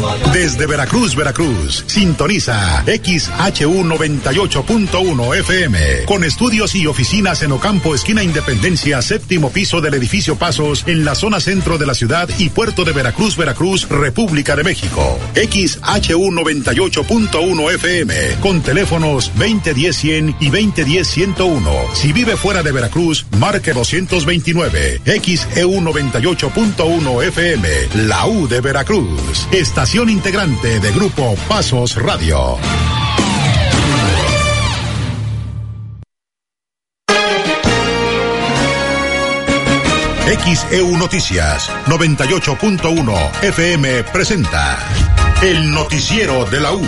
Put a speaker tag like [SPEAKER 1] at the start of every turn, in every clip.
[SPEAKER 1] Desde Veracruz, Veracruz, sintoniza XHU 98.1 FM, con estudios y oficinas en Ocampo, esquina Independencia, séptimo piso del edificio Pasos, en la zona centro de la ciudad y puerto de Veracruz, Veracruz, República de México. XHU 98.1 FM, con teléfonos 2010-100 y 2010-101. Si vive fuera de Veracruz, marque 229. XEU 98.1 FM, la U de Veracruz, estación integrante de Grupo Pasos Radio. XEU Noticias 98.1 FM presenta el noticiero de la U.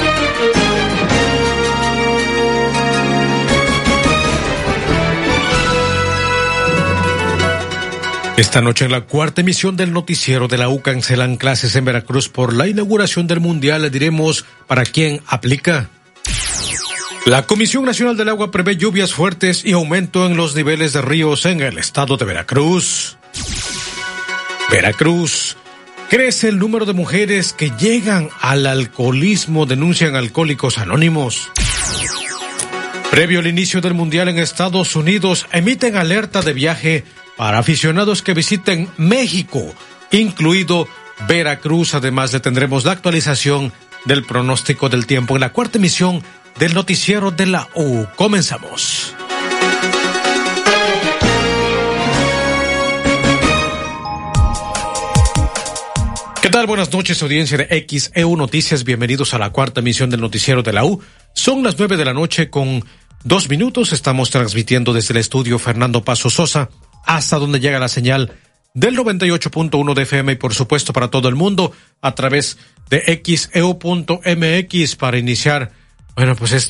[SPEAKER 2] Esta noche en la cuarta emisión del noticiero de la U cancelan clases en Veracruz por la inauguración del Mundial. Le diremos para quién aplica. La Comisión Nacional del Agua prevé lluvias fuertes y aumento en los niveles de ríos en el estado de Veracruz. Veracruz. Crece el número de mujeres que llegan al alcoholismo, denuncian Alcohólicos Anónimos. Previo al inicio del Mundial en Estados Unidos, emiten alerta de viaje para aficionados que visiten México, incluido Veracruz. Además, le tendremos la actualización del pronóstico del tiempo en la cuarta emisión del noticiero de la U. Comenzamos. ¿Qué tal? Buenas noches, audiencia de XEU Noticias. Bienvenidos a la cuarta emisión del noticiero de la U. Son las 9 de la noche con 2 minutos. Estamos transmitiendo desde el estudio Fernando Paso Sosa, hasta donde llega la señal del 98.1 de FM y por supuesto para todo el mundo a través de XEU.mx para iniciar, pues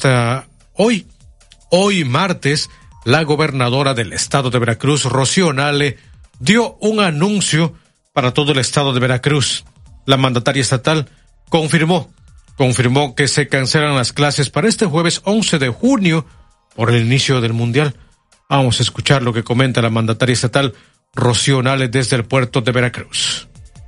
[SPEAKER 2] hoy martes, la gobernadora del estado de Veracruz, Rocío Nale, dio un anuncio para todo el estado de Veracruz. La mandataria estatal confirmó que se cancelan las clases para este jueves 11 de junio por el inicio del Mundial. Vamos a escuchar lo que comenta la mandataria estatal Rocío Nale desde el puerto de Veracruz.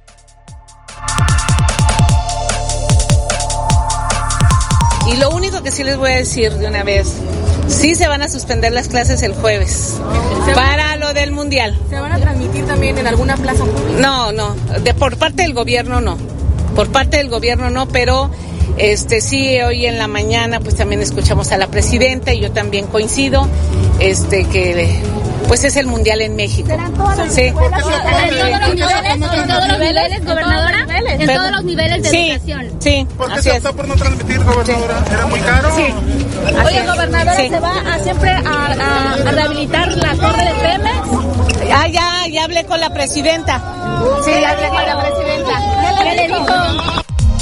[SPEAKER 3] Y lo único que sí les voy a decir de una vez, sí se van a suspender las clases el jueves para lo del Mundial.
[SPEAKER 4] ¿Se van a transmitir también en alguna plaza pública?
[SPEAKER 3] No, por parte del gobierno no. Por parte del gobierno no, pero sí, hoy en la mañana pues también escuchamos a la presidenta y yo también coincido que pues es el Mundial en México.
[SPEAKER 4] ¿Serán todas las escuelas? ¿En todos los niveles, gobernadora? ¿En todos los niveles de educación?
[SPEAKER 3] Sí,
[SPEAKER 5] ¿Por qué se optó por no transmitir, gobernadora?
[SPEAKER 3] Sí.
[SPEAKER 5] ¿Era muy caro?
[SPEAKER 3] Sí.
[SPEAKER 4] Oye, gobernadora, ¿se va siempre a rehabilitar la torre de Pemex?
[SPEAKER 3] Ya hablé con la presidenta.
[SPEAKER 4] Sí, ya hablé con la presidenta. ¿Qué le dijo?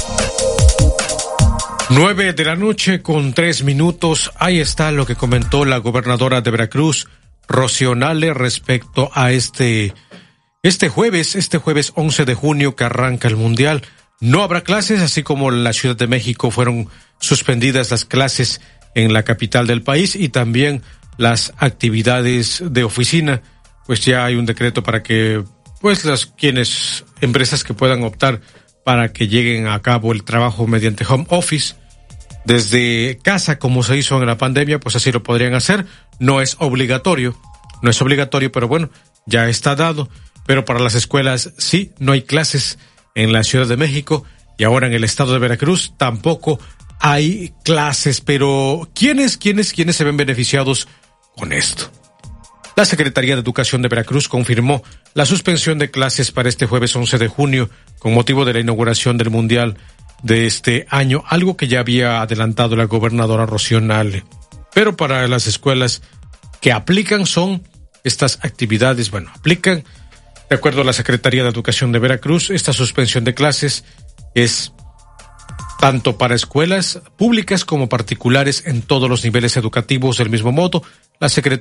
[SPEAKER 2] 9 de la noche con 3 minutos. Ahí está lo que comentó la gobernadora de Veracruz, Rocío Nale, respecto a este jueves 11 de junio que arranca el Mundial. No habrá clases, así como en la Ciudad de México fueron suspendidas las clases en la capital del país y también las actividades de oficina. Pues ya hay un decreto para que empresas que puedan optar para que lleguen a cabo el trabajo mediante home office desde casa, como se hizo en la pandemia, pues así lo podrían hacer. No es obligatorio, pero bueno, ya está dado. Pero para las escuelas sí, no hay clases en la Ciudad de México y ahora en el estado de Veracruz tampoco hay clases. Pero ¿quiénes se ven beneficiados con esto? La Secretaría de Educación de Veracruz confirmó la suspensión de clases para este jueves 11 de junio con motivo de la inauguración del Mundial de este año, algo que ya había adelantado la gobernadora Rocío Nale. Pero para las escuelas que aplican son estas actividades, aplican, de acuerdo a la Secretaría de Educación de Veracruz, esta suspensión de clases es tanto para escuelas públicas como particulares en todos los niveles educativos. Del mismo modo, la Secretaría